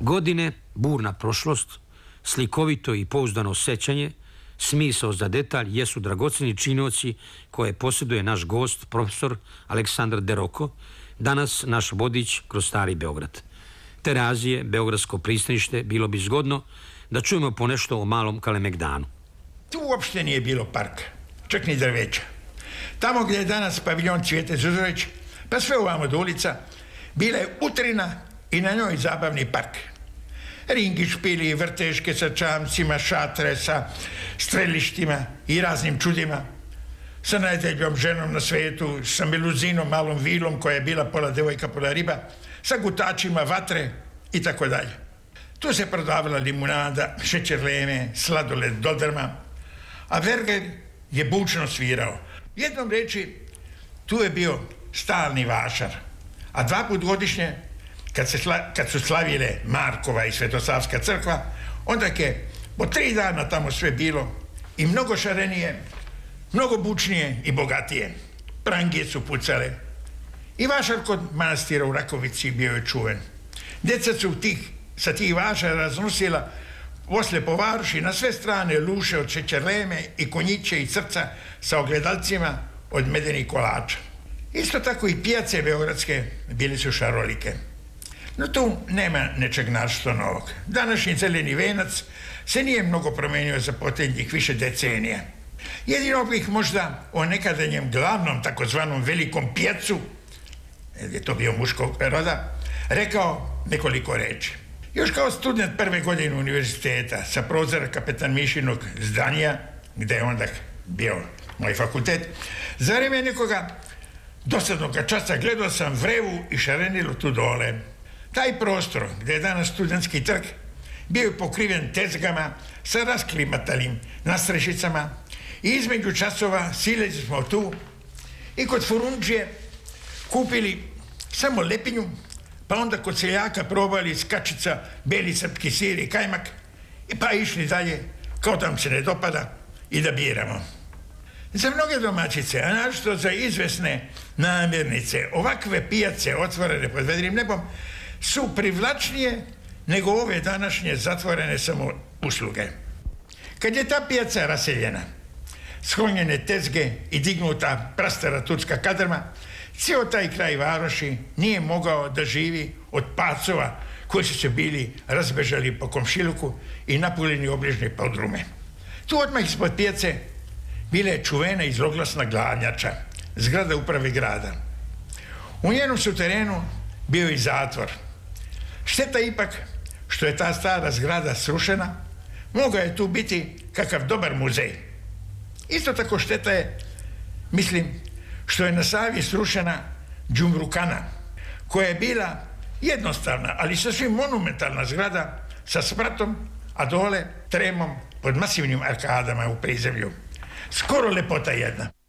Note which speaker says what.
Speaker 1: Godine, burna prošlost, slikovito i pouzdano sećanje, smisao za detalj jesu dragoceni činioci koje posjeduje naš gost, profesor Aleksandar Deroko, danas naš vodič kroz stari Beograd. Terazije, Beogradsko pristanište, bilo bi zgodno da čujemo ponešto o malom Kalemegdanu.
Speaker 2: Tu uopšte nije bilo parka, čak ni drveća. Tamo gdje je danas paviljon Cvijete Zuzorić, pa sve ovamo do ulica, bila je utrina i na njoj zabavni park. Ringi, špili, vrteške sa čamcima, šatre sa strelištima i raznim čudima, sa najdeljom ženom na svetu, sa meluzinom, malom vilom koja je bila pola devojka, pola riba, sa gutačima vatre i tako dalje. Tu se prodavala limunada, šećer leme, sladoled dodrma, a Verger je bučno svirao. Jednom reči, tu je bio stalni vašar, a 2 put godišnje, kad su slavile Markova i Svetosavska crkva, onda je po 3 dana tamo sve bilo i mnogo šarenije, mnogo bučnije i bogatije. Prangije su pucale. I vašar kod manastira u Rakovici bio je čuven. Djeca su sa tih vašara raznosila posle po varoši na sve strane luše od šećerleme i konjiće i srca sa ogledalcima od medenih kolača. Isto tako i pijace beogradske bili su šarolike. No tu nema nečeg našto novog. Današnji zeleni venac se nije mnogo promenio za posljednjih više decenija. Jedino bih možda o nekadanjem glavnom takozvanom velikom pijacu, jer je to bio muškog roda, rekao nekoliko reči. Još kao student 1. godine univerziteta sa prozora Kapetan Mišinog zdanja, gde je onda bio moj fakultet, za vreme nekoga dosadnog časa gledao sam vrevu i šarenilo tu dole. Taj prostor, gde je danas studentski trg, bio je pokriven tezgama sa rasklimatalim nastrešicama i između časova sileći smo tu i kod furundžije kupili samo lepinju, pa onda kod seljaka probali skačica, beli srpski sir i kajmak i pa išli dalje, kao da nam se ne dopada i da biramo. Za mnoge domaćice, a naročito za izvesne namirnice, ovakve pijace otvorene pod vedrim nebom su privlačnije nego ove današnje zatvorene samousluge. Kad je ta pijaca raseljena, sklonjene tezge i dignuta prastara turska kadrma, cijel taj kraj varoši nije mogao da živi od pacova koji su se bili razbežali po komšiluku i napunili obližnje podrume. Tu odmah ispod pijace bila je čuvena i zloglasna Gladnjača, zgrada uprave grada. U njenom suterenu bio i zatvor. Šteta ipak što je ta stara zgrada srušena, mogao je tu biti kakav dobar muzej. Isto tako šteta je, mislim, što je na Savi srušena Đumrukana, koja je bila jednostavna, ali sasvim monumentalna zgrada sa spratom, a dole tremom pod masivnim arkadama u prizemlju. Skoro lepota jedna.